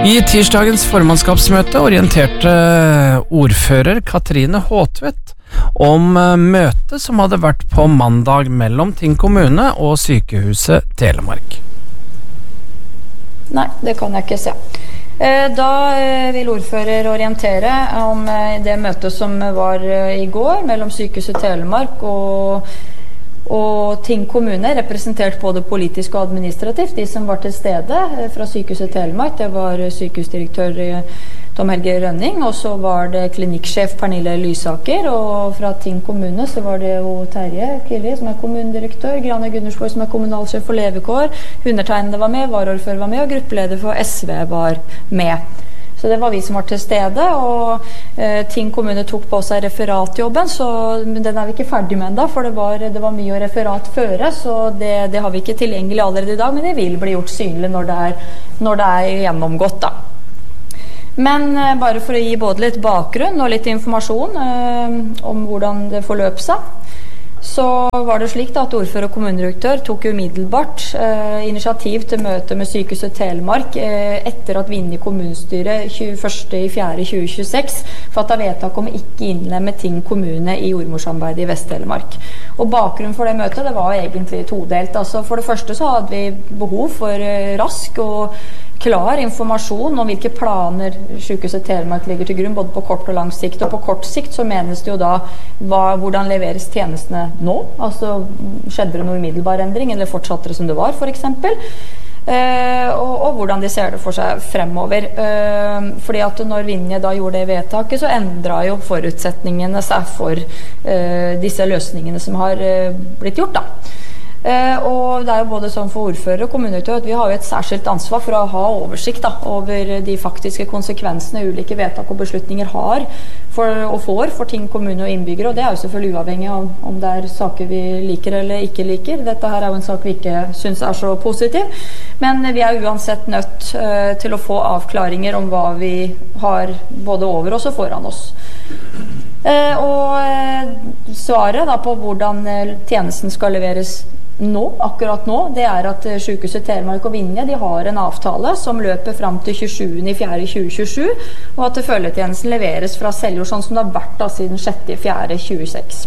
I tirsdagens formannskapsmøte orienterte ordfører Katrine Håtvedt om møtet som hadde vært på mandag mellom Tinn kommune og Sykehuset Telemark. Nei, det kan jeg ikke se. Da vil ordfører orientere om det møtet som var i går mellom Sykehuset Telemark og Tinn kommune, representert både politisk og administrativt. De som var til stede fra Sykehuset Telemark, det var sykehusdirektør Tom Helge Rønning, og så var det klinikksjef Pernille Lysaker, og fra Tinn kommune så var det jo Terje Killi, som kommunedirektør, Grane Gundersborg, som kommunalsjef for Levekår, undertegnede var med, varaordfører var med, og gruppeleder for SV var med. Så det var vi som var til stede, og Tinn kommune tok på seg referatjobben, men den er vi ikke ferdig med enda, for det var mye å referat føre, så det har vi ikke tilgjengelig allerede i dag, men det vil bli gjort synlig når det er gjennomgått da. Men bare for å gi både litt bakgrunn og litt informasjon om hvordan det forløp seg, så var det slik da at ordfører og kommunedirektør tok umiddelbart initiativ til møte med Sykehuset Telemark etter at Vinje kommunestyre 21.4.2026 fattet vedtak om å ikke innlemme Tinn kommune i jordmorsamarbeidet i Vest-Telemark. Og bakgrunnen for det møtet, det var egentlig todelt. Altså for det første så hadde vi behov for rask og klar informasjon om hvilke planer Sykehuset Telemark legger til grunn, både på kort og lang sikt. Og på kort sikt så menes det jo da hvordan leveres tjenestene nå? Altså skjedde det noe umiddelbar endring, eller fortsatte det som det var, for eksempel? Og hvordan de ser det for seg fremover. Fordi at når Vinje da gjorde det vedtaket, så endret jo forutsetningene seg for disse løsningene som har blitt gjort da. Og det er jo både sånn for ordfører og kommunedirektør at vi har jo et særskilt ansvar for å ha oversikt da, over de faktiske konsekvensene ulike vedtak og beslutninger har og får for Tinn kommune og innbyggere, og det er jo selvfølgelig uavhengig av om det er saker vi liker eller ikke liker. Dette her er jo en sak vi ikke synes er så positiv, men vi er uansett nødt til å få avklaringer om hva vi har både over oss og foran oss. Og svaret da på hvordan tjenesten skal leveres akkurat nå, det er at Sykehuset Telemark og Vinje, de har en avtale som løper frem til 27.4.2027, og at følgetjenesten leveres fra Seljord, sånn som det har vært da siden 6.4.2026.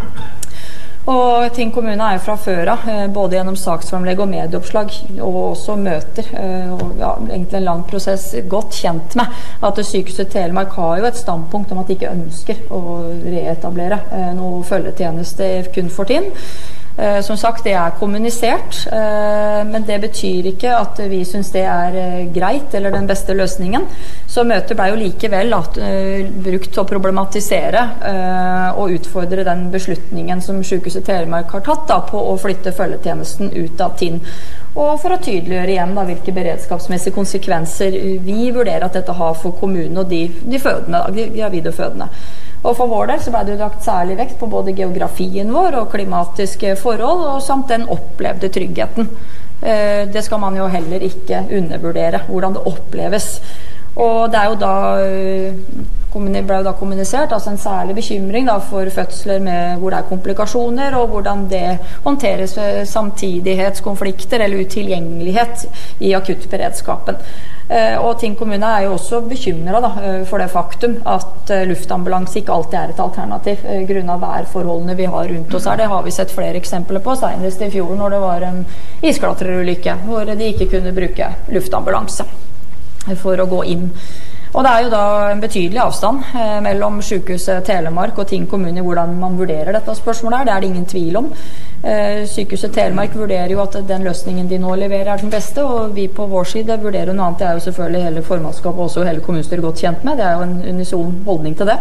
Og Tinn kommune er jo fra før av, både gjennom saksframlegg og medieoppslag, og også møter, og ja, egentlig en lang prosess, godt kjent med at Sykehuset Telemark har jo et standpunkt om at de ikke ønsker å reetablere noe følgetjeneste kun for Tinn. Som sagt, det er kommunisert, men det betyr ikke at vi synes det er greit eller den beste løsningen. Så møtet ble jo likevel brukt til å problematisere og utfordre den beslutningen som Sykehuset Telemark har tatt da, på å flytte følgetjenesten ut av Tinn. Og for å tydeliggjøre igjen da, hvilke beredskapsmessige konsekvenser vi vurderer at dette har for kommunen og de fødende, de gravide fødende. Og for vår del så ble det lagt særlig vekt på både geografien vår og klimatiske forhold, og samt den opplevde tryggheten. Det skal man jo heller ikke undervurdere, hvordan det oppleves. Og det er jo da ble jo da kommunisert, altså en særlig bekymring da, for fødsler hvor det er komplikasjoner, og hvordan det håndteres samtidighetskonflikter eller utilgjengelighet i akuttberedskapen. Og Tinn kommune er jo også bekymret da, for det faktum at luftambulanse ikke alltid er et alternativ grunnet av værforholdene vi har rundt oss her. Det har vi sett flere eksempler på, senest i fjor når det var en isklatrerulykke hvor de ikke kunne bruke luftambulanse for å gå inn. Og det er jo da en betydelig avstand mellom Sykehuset Telemark og Tinn kommune i hvordan man vurderer dette spørsmålet her. Det er det ingen tvil om. Sykehuset Telemark vurderer jo at den løsningen de nå leverer er den beste, og vi på vår side vurderer noe annet. Det er jo selvfølgelig hele formannskapet og også hele kommunestyret godt kjent med. Det er jo en unison holdning til det.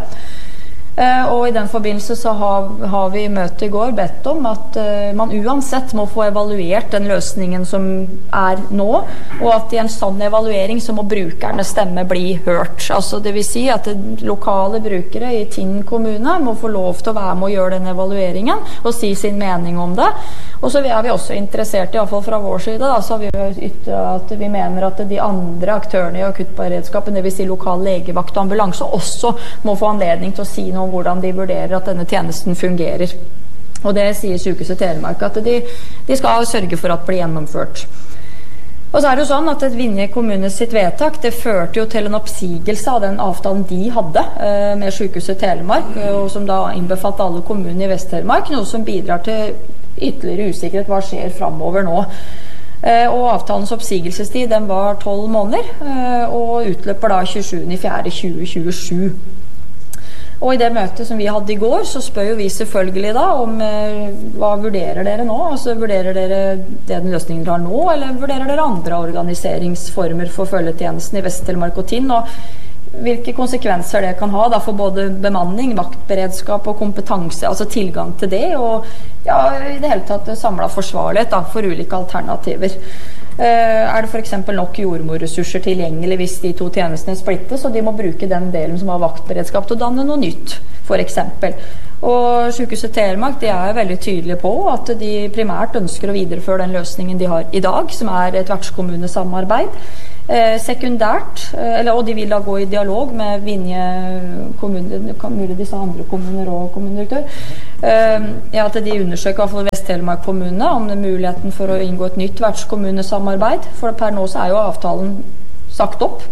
Og i den forbindelse så har vi i møtet i går bedt om at man uansett må få evaluert den løsningen som er nå, og at i en sånn evaluering så må brukernes stemme bli hørt. Altså det vil si at lokale brukere i Tinn kommune må få lov til å være med og gjøre den evalueringen og si sin mening om det. Og så er vi også interessert, i hvert fall fra vår side, da, så har vi ytret at vi mener at de andre aktørene i akuttberedskapen, det vil si lokal legevakt og ambulanse, også må få anledning til å si noe om hvordan de vurderer at denne tjenesten fungerer. Og det sier Sykehuset Telemark at de skal sørge for at det blir gjennomført. Og så det jo sånn at et Vinje kommune sitt vedtak, det førte jo til en oppsigelse av den avtalen de hadde med Sykehuset Telemark, og som da innbefatt alle kommuner i Vest-Telemark, noe som bidrar til ytterligere usikkerhet hva skjer fremover nå. Og avtalens oppsigelsestid, den var 12 måneder, og utløper da 27.4.2027. Og i det møtet som vi hadde i går, så spør jo vi selvfølgelig da om hva vurderer dere nå? Altså vurderer dere den løsningen dere har nå, eller vurderer dere andre organiseringsformer for følgetjenesten i Vest-Telemark og Tinn? Og hvilke konsekvenser det kan ha da for både bemanning, vaktberedskap og kompetanse, altså tilgang til det, og ja, i det hele tatt samlet forsvarlighet da, for ulike alternativer. Det for eksempel nok jordmorressurser tilgjengelig hvis de to tjenestene splittes, og de må bruke den delen som har vaktberedskap til å danne noe nytt, for eksempel. Og Sykehuset Telemark, de veldig tydelige på at de primært ønsker å videreføre den løsningen de har i dag, som et vertskommunesamarbeid. Sekundært, og de vil da gå i dialog med Vinje kommune, mulig disse andre kommuner og kommunedirektør, at de undersøker i hvert fall Vest-Telemark kommune om det muligheten for å inngå et nytt vertskommunesamarbeid, for per nå så jo avtalen sagt opp.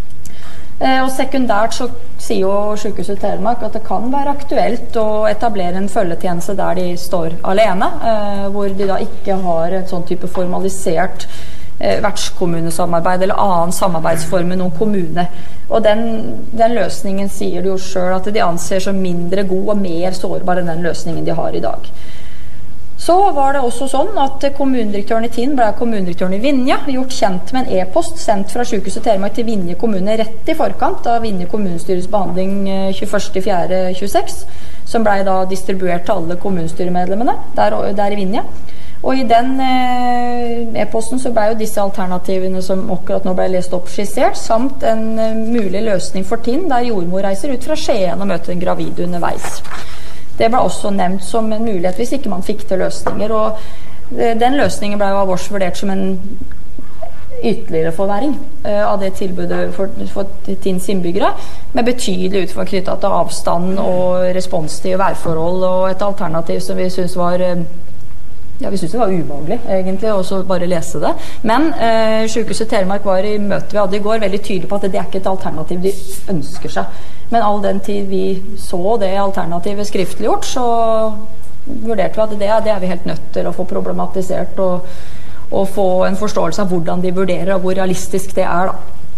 Og sekundært så sier jo Sykehuset Telemark at det kan være aktuelt å etablere en følgetjeneste der de står alene, hvor de da ikke har et sånn type formalisert vertskommunesamarbeid eller annen samarbeidsform med noen kommune. Og den løsningen sier de jo selv at de anser som mindre god og mer sårbar enn den løsningen de har i dag. Så var det også sånn at kommunedirektøren i Tinn ble kommunedirektøren i Vinje gjort kjent med en e-post sendt fra Sykehuset Telemark til Vinje kommune rett i forkant av Vinje kommunestyres behandling 21.4.26, som ble da distribuert til alle kommunestyremedlemmene der i Vinje. Og i den e-posten så ble jo disse alternativene som akkurat nå ble lest opp skissert, samt en mulig løsning for Tinn, der jordmor reiser ut fra Skien og møter en gravid underveis. Det ble også nevnt som en mulighet hvis ikke man fikk til løsninger, og den løsningen ble jo av oss vurdert som en ytterligere forverring av det tilbudet for Tinns innbyggere, med betydelig utfordring knyttet til avstand og responstid og værforhold, og et alternativ som vi synes var vi synes det var ubehagelig, egentlig, å bare lese det. Men Sykehuset Telemark var i møtet vi hadde i går veldig tydelig på at det ikke et alternativ de ønsker seg. Men all den tid vi så det alternativet skriftliggjort, så vurderte vi at det vi helt nødt til å få problematisert og få en forståelse av hvordan de vurderer og hvor realistisk det da.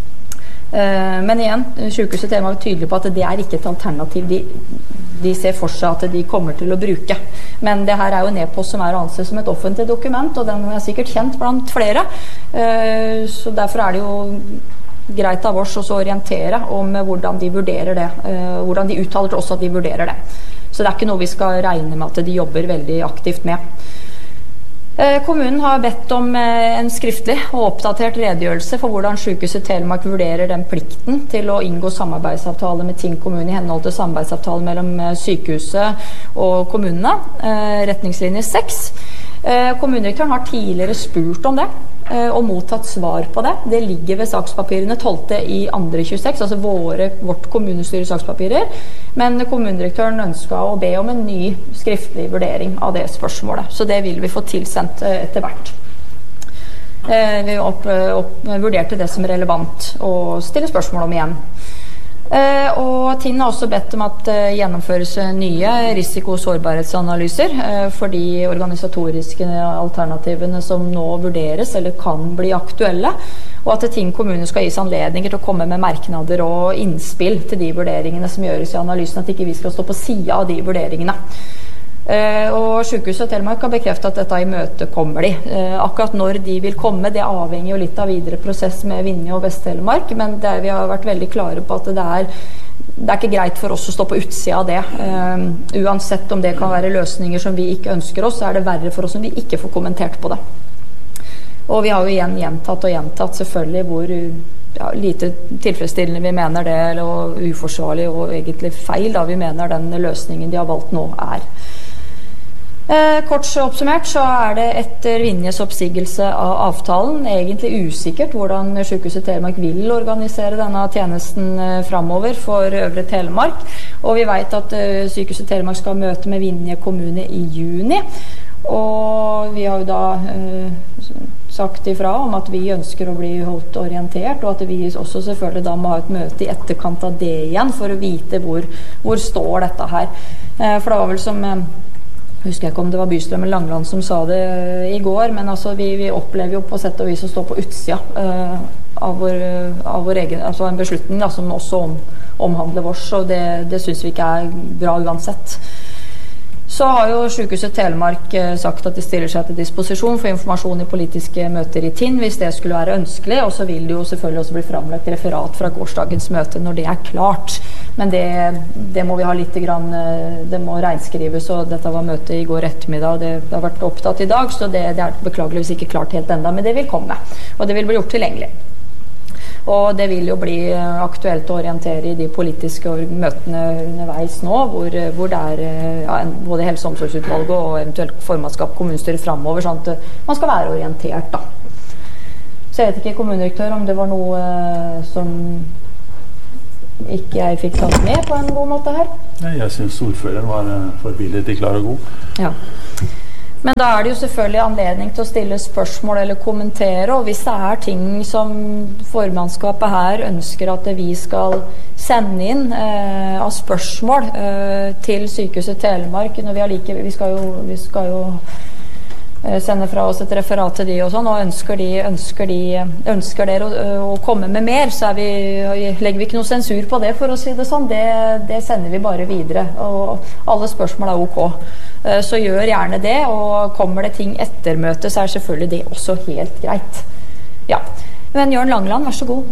Men igjen, Sykehuset Telemark var tydelig på at det ikke et alternativ de ser for seg at de kommer til å bruke. Men det her jo en e-post som anses som et offentlig dokument, og den sikkert kjent blant flere. Så derfor det jo greit av oss å orientere om hvordan de vurderer det, hvordan de uttaler til oss at de vurderer det. Så det ikke noe vi skal regne med at de jobber veldig aktivt med. Kommunen har bedt om en skriftlig og oppdatert redegjørelse for hvordan Sykehuset Telemark vurderer den plikten til å inngå samarbeidsavtale med Tinn kommune i henhold til samarbeidsavtale mellom sykehuset og kommunene, retningslinje 6. Kommunedirektøren har tidligere spurt om det og mottatt svar på det. Det ligger ved sakspapirene 12. i 2.26, altså vårt kommunestyre sakspapirer, men kommunedirektøren ønsket å be om en ny skriftlig vurdering av det spørsmålet, så det vil vi få tilsendt etter hvert. Vi vurderte det som relevant å stille spørsmål om igjen. Og Tinn har også bedt om at gjennomføres nye risiko- og sårbarhetsanalyser for de organisatoriske alternativene som nå vurderes eller kan bli aktuelle, og at Tinn kommune skal gis anledninger til å komme med merknader og innspill til de vurderingene som gjøres i analysen, at ikke vi skal stå på siden av de vurderingene. Og Sykehuset Telemark har bekreftet at dette i møte kommer de. Akkurat når de vil komme, det avhenger jo litt av videre prosess med Vinje og Vest-Telemark, men vi har vært veldig klare på at det ikke greit for oss å stå på utsida av det. Uansett om det kan være løsninger som vi ikke ønsker oss, så det verre for oss om vi ikke får kommentert på det. Og vi har jo igjen gjentatt selvfølgelig hvor lite tilfredsstillende vi mener det, eller uforsvarlig og egentlig feil da vi mener den løsningen de har valgt nå Kort oppsummert så det etter Vinjes oppsigelse av avtalen egentlig usikkert hvordan Sykehuset Telemark vil organisere denne tjenesten fremover for Øvre Telemark, og vi vet at Sykehuset Telemark skal møte med Vinje kommune i juni, og vi har jo da sagt ifra om at vi ønsker å bli holdt orientert, og at vi også selvfølgelig da må ha et møte i etterkant av det igjen for å vite hvor står dette her. For det var vel som husker jeg ikke om det var Bystrøm eller Langeland som sa det i går, men altså vi opplever jo på sett og vis å stå på utsida av vår egen, altså en beslutning da, som også omhandler oss, og det synes vi ikke bra uansett. Så har jo Sykehuset Telemark sagt at de stiller seg til disposisjon for informasjon i politiske møter i Tinn, hvis det skulle være ønskelig, og så vil det jo selvfølgelig også bli framlagt referat fra gårsdagens møte når det klart. Men det må vi ha litt grann, det må regnskrives, og dette var møtet i går ettermiddag, og det har vært opptatt i dag, så det beklageligvis ikke klart helt enda, men det vil komme, og det vil bli gjort tilgjengelig. Og det vil jo bli aktuelt å orientere i de politiske møtene underveis nå, hvor det både Helse- og omsorgsutvalget og eventuelt formannskap kommunestyret fremover, sånn at man skal være orientert da. Så jeg vet ikke, kommunedirektør, om det var noe som ikke jeg fikk tatt med på en god måte her? Nei, jeg synes ordføreren var forbilledlig klar og god. Ja. Men da det jo selvfølgelig anledning til å stille spørsmål eller kommentere, og hvis det ting som formannskapet her ønsker at vi skal sende inn av spørsmål til Sykehuset Telemark, når vi skal jo sende fra oss et referat til de og sånn, og ønsker dere å komme med mer, så legger vi ikke noe sensur på det, for å si det sånn. Det sender vi bare videre, og alle spørsmål ok. Så gjør gjerne det, og kommer det ting etter møtet, så selvfølgelig det også helt greit. Ja. Men Jørn Langeland, vær så god.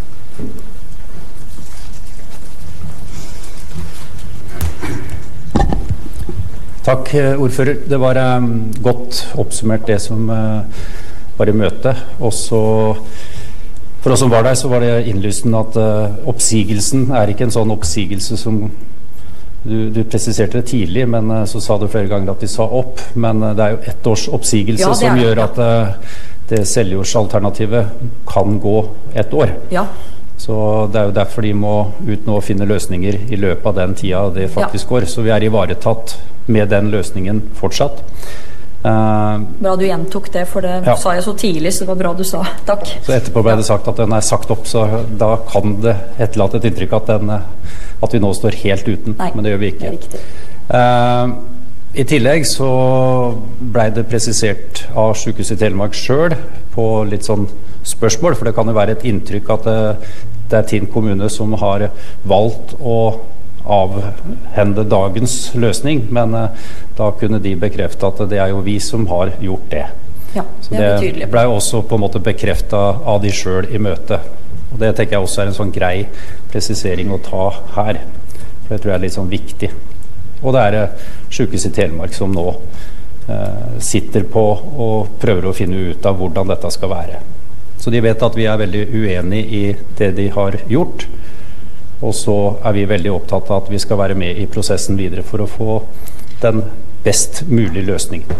Takk, ordfører. Det var godt oppsummert det som var i møtet. Også for oss som var der, så var det innlysende at oppsigelsen ikke en sånn oppsigelse som du presiserte det tidlig, men så sa du flere ganger at de sa opp. Men det jo 1 års oppsigelse som gjør at det Seljordsalternativet kan gå 1 år. Ja. Så det jo derfor de må ut nå og finne løsninger i løpet av den tida det faktisk går. Så vi ivaretatt med den løsningen fortsatt. Bra du gjentok det, for det sa jeg så tidlig, så det var bra du sa. Takk. Så etterpå ble det sagt at den sagt opp, så da kan det etterlate et inntrykk at vi nå står helt uten. Nei, men det gjør vi ikke. Det riktig. I tillegg så ble det presisert av Sykehuset Telemark selv på litt sånn spørsmål, for det kan jo være et inntrykk at det Tinn kommune som har valgt å avhende dagens løsning, men da kunne de bekrefte at det jo vi som har gjort det. Ja, så det ble også på en måte bekreftet av de selv i møtet. Og det tenker jeg også en sånn grei presisering å ta her. For det tror jeg litt sånn viktig. Og det Sykehuset Telemark som nå sitter på og prøver å finne ut av hvordan dette skal være. Så de vet at vi veldig uenige i det de har gjort. Og så vi veldig opptatt av at vi skal være med i prosessen videre for å få den best mulige løsningen.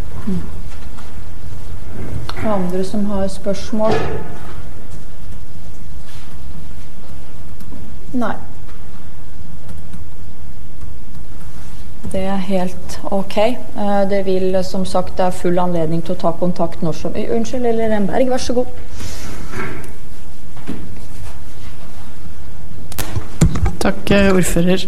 Andre som har spørsmål? Nei. Det helt ok. Det vil som sagt full anledning til å ta kontakt når som... Unnskyld, eller Renberg, vær så god. Takk, ordfører.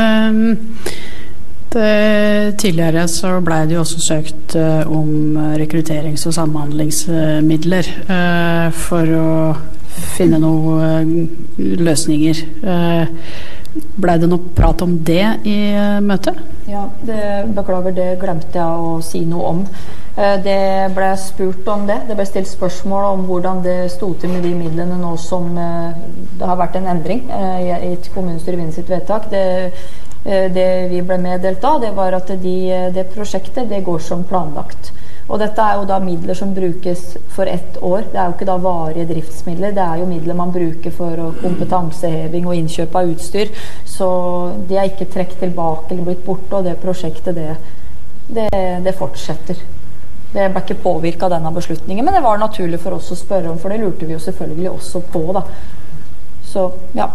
Tidligere så ble det jo også søkt om rekrutterings- og samhandlingsmidler for å finne noen løsninger. Ble det noe prat om det i møtet? Ja, beklager, det glemte jeg å si noe om. Det ble spurt om det. Det ble stilt spørsmål om hvordan det stod til med de midlene nå som det har vært en endring i et kommunestyre sitt vedtak. Det vi ble meddelt da, det var at det prosjektet, det går som planlagt. Og dette jo da midler som brukes for 1 år. Det jo ikke da varige driftsmidler, det jo midler man bruker for kompetanseheving og innkjøp av utstyr. Så de ikke trekt tilbake eller blitt borte, og det prosjektet, det fortsetter. Det ble ikke påvirket av denne beslutningen, men det var naturlig for oss å spørre om, for det lurte vi jo selvfølgelig også på da. Så, ja.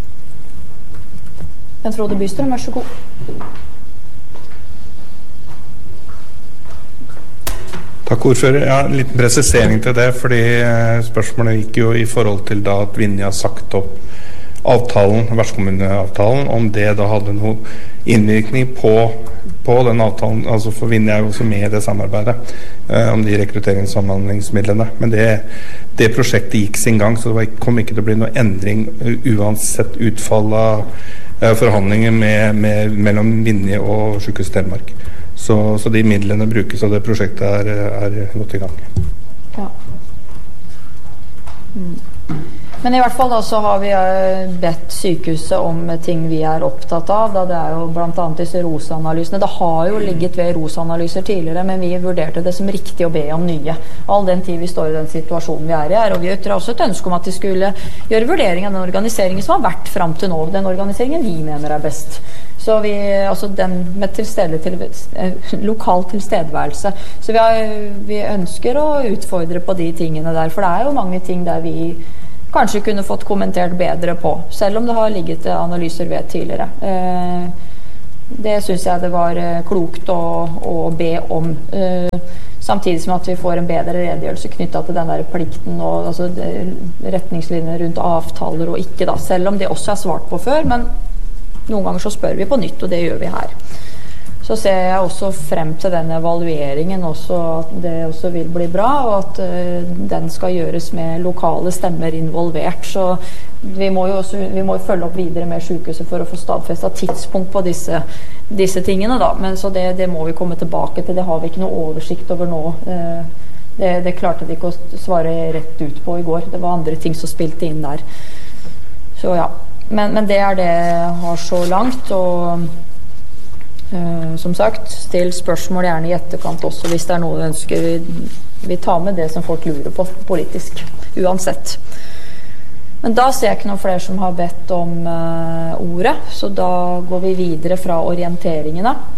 Frode Bystrøm, vær så god. Takk, ordfører. Ja, en liten presisering til det, fordi spørsmålet gikk jo i forhold til da at Vinje har sagt opp avtalen, vertskommuneavtalen, om det da hadde noe innvirkning på den avtalen, altså for Vinje er jo også med i det samarbeidet om de rekrutteringssamhandlingsmidlene, men det prosjektet gikk sin gang, så det kom ikke til å bli noe endring uansett utfall av forhandlinger mellom Vinje og Sykehuset Telemark. Så de midlene brukes, og det prosjektet er godt i gang. Ja. Men i hvert fall da så har vi bedt sykehuset om ting vi er opptatt av, da det er jo blant annet disse ROS-analysene. Det har jo ligget ved ROS-analyser tidligere, men vi vurderte det som riktig å be om nye. All den tid vi står i den situasjonen vi er i her, og vi ytrer også et ønske om at de skulle gjøre vurdering av den organiseringen som har vært frem til nå, den organiseringen vi mener er best. Så vi, altså den med lokal tilstedeværelse. Så vi ønsker å utfordre på de tingene der, for det er jo mange ting der vi kanskje kunne fått kommentert bedre på, selv om det har ligget analyser ved tidligere. Det synes jeg det var klokt å be om. Samtidig som at vi får en bedre redegjørelse knyttet til den der plikten og altså, retningslinjer rundt avtaler og ikke da, selv om det også er svart på før, men noen ganger så spør vi på nytt, og det gjør vi her. Så ser jeg også frem til den evalueringen også, at det også vil bli bra, og at den skal gjøres med lokale stemmer involvert. Så vi må jo følge opp videre med sykehuset for å få stadfestet tidspunkt på disse tingene da. Men så det må vi komme tilbake til, det har vi ikke noe oversikt over nå. Det klarte de ikke å svare rett ut på i går. Det var andre ting som spilte inn der. Så ja, men det er det jeg har så langt, og som sagt, still spørsmål gjerne i etterkant også hvis det er noe du ønsker. Vi tar med det som folk lurer på politisk, uansett. Men da ser jeg ikke noen flere som har bedt om ordet, så da går vi videre fra orienteringene.